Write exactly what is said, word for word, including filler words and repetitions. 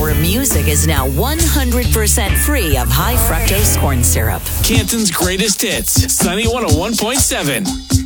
where music is now one hundred percent free of high fructose corn syrup. Canton's greatest hits, Sunny one oh one point seven.